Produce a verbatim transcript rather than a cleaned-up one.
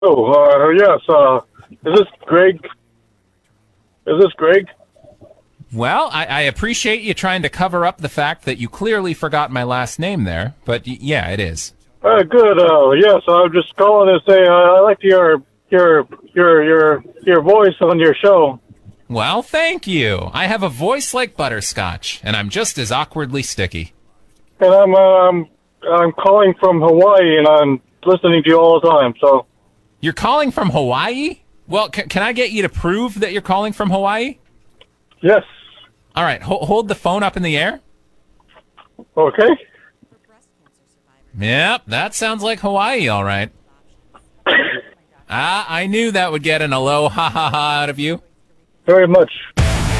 Oh, uh, yes. Uh, is this Greg? Is this Greg? Well, I, I appreciate you trying to cover up the fact that you clearly forgot my last name there, but y- yeah, it is. Uh, good. Uh, yes, I'm just calling to say uh, I like your your your your your voice on your show. Well, thank you. I have a voice like butterscotch, and I'm just as awkwardly sticky. And I'm uh, I'm I'm calling from Hawaii, and I'm listening to you all the time. So You're calling from Hawaii? Well, c- can I get you to prove that you're calling from Hawaii? yes, All right, ho- hold the phone up in the air. okay. Yep, that sounds like Hawaii, all right. Ah, I knew that would get an aloha ha ha out of you. Very much.